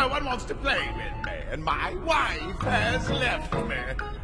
No one wants to play with me, and my wife has left me.